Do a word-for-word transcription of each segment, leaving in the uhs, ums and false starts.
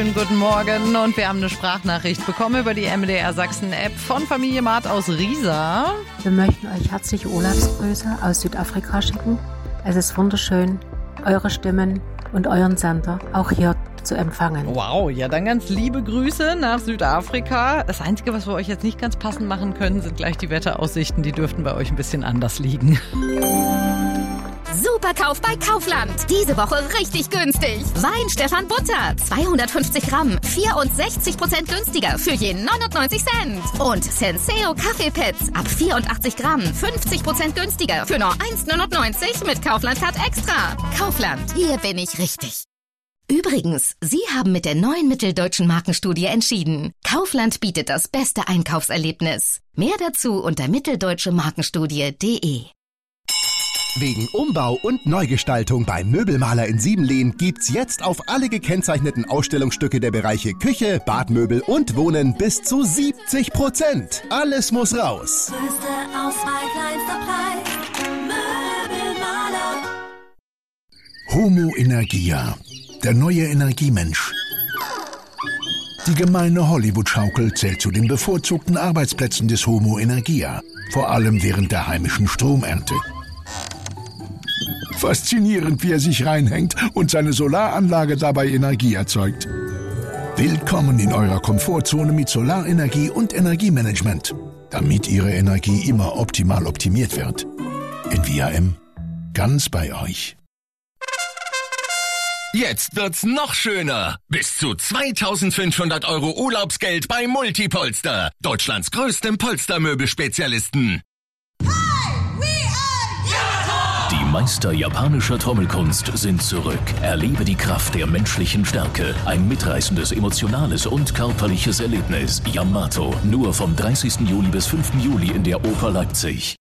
wunderschönen guten Morgen und wir haben eine Sprachnachricht bekommen über die M D R Sachsen-App von Familie Maat aus Riesa. Wir möchten euch herzliche Urlaubsgrüße aus Südafrika schicken. Es ist wunderschön, eure Stimmen und euren Sender auch hier zu empfangen. Wow, ja dann ganz liebe Grüße nach Südafrika. Das Einzige, was wir euch jetzt nicht ganz passend machen können, sind gleich die Wetteraussichten. Die dürften bei euch ein bisschen anders liegen. Superkauf bei Kaufland. Diese Woche richtig günstig. Wein Stefan Butter, zweihundertfünfzig Gramm, vierundsechzig Prozent günstiger für je neunundneunzig Cent. Und Senseo Kaffeepads ab vierundachtzig Gramm, fünfzig Prozent günstiger für nur eins neunundneunzig mit Kaufland Card Extra. Kaufland, hier bin ich richtig. Übrigens, Sie haben mit der neuen Mitteldeutschen Markenstudie entschieden. Kaufland bietet das beste Einkaufserlebnis. Mehr dazu unter mitteldeutsche markenstudie punkt de. Wegen Umbau und Neugestaltung beim Möbelmaler in Siebenlehn gibt's jetzt auf alle gekennzeichneten Ausstellungsstücke der Bereiche Küche, Badmöbel und Wohnen bis zu siebzig Prozent. Alles muss raus. Größte Auswahl, kleinster Preis. Möbelmaler. Homo Energia, der neue Energiemensch. Die gemeine Hollywood-Schaukel zählt zu den bevorzugten Arbeitsplätzen des Homo Energia, vor allem während der heimischen Stromernte. Faszinierend, wie er sich reinhängt und seine Solaranlage dabei Energie erzeugt. Willkommen in eurer Komfortzone mit Solarenergie und Energiemanagement, damit Ihre Energie immer optimal optimiert wird. In V R M, ganz bei euch. Jetzt wird's noch schöner. Bis zu zweitausendfünfhundert Euro Urlaubsgeld bei Multipolster, Deutschlands größtem Polstermöbelspezialisten. Die Meister japanischer Trommelkunst sind zurück. Erlebe die Kraft der menschlichen Stärke. Ein mitreißendes, emotionales und körperliches Erlebnis. Yamato. Nur vom dreißigsten Juli bis fünften Juli in der Oper Leipzig.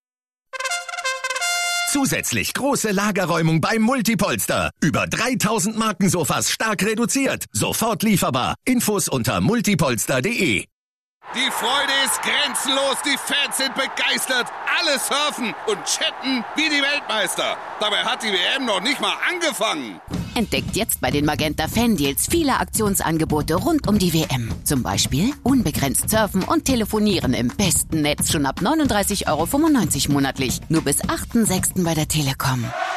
Zusätzlich große Lagerräumung bei Multipolster. Über dreitausend Markensofas stark reduziert. Sofort lieferbar. Infos unter multipolster punkt de. Die Freude ist grenzenlos, die Fans sind begeistert, alle surfen und chatten wie die Weltmeister. Dabei hat die W M noch nicht mal angefangen. Entdeckt jetzt bei den Magenta Fan-Deals viele Aktionsangebote rund um die W M. Zum Beispiel unbegrenzt surfen und telefonieren im besten Netz schon ab neununddreißig Euro fünfundneunzig monatlich. Nur bis achten sechsten bei der Telekom.